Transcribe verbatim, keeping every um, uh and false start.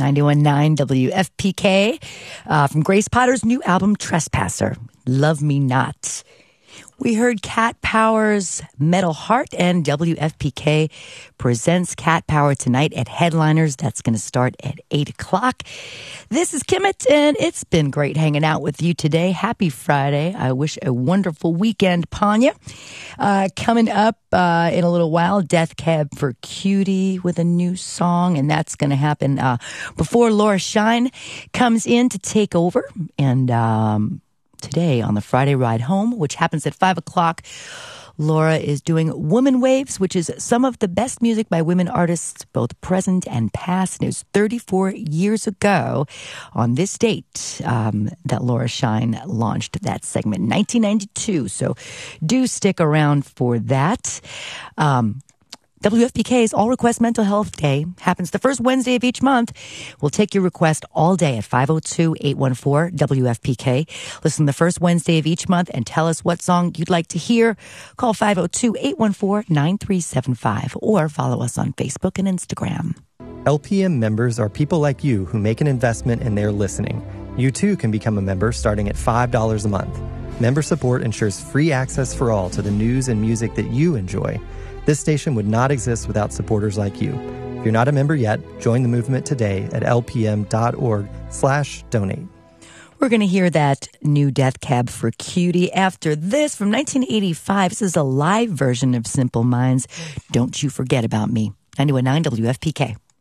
ninety-one point nine W F P K uh, from Grace Potter's new album, Trespasser, Love Me Not. We heard Cat Power's Metal Heart, and W F P K presents Cat Power tonight at Headliners. That's going to start at eight o'clock. This is Kimmit, and it's been great hanging out with you today. Happy Friday. I wish a wonderful weekend upon you. Uh, coming up uh, in a little while, Death Cab for Cutie with a new song, and that's going to happen uh, before Laura Shine comes in to take over. And um today on the Friday Ride Home, which happens at five o'clock, Laura is doing Woman Waves, which is some of the best music by women artists, both present and past. And it was thirty-four years ago on this date um, that Laura Shine launched that segment, nineteen ninety-two. So do stick around for that. Um, W F P K's All Request Mental Health Day happens the first Wednesday of each month. We'll take your request all day at five oh two, eight one four, W F P K. Listen the first Wednesday of each month and tell us what song you'd like to hear. Call five oh two, eight one four, nine three seven five or follow us on Facebook and Instagram. L P M members are people like you who make an investment in their listening. You too can become a member starting at five dollars a month. Member support ensures free access for all to the news and music that you enjoy. This station would not exist without supporters like you. If you're not a member yet, join the movement today at lpm.org slash donate. We're going to hear that new Death Cab for Cutie after this from nineteen eighty-five. This is a live version of Simple Minds. Don't You Forget About Me. ninety-one point nine W F P K.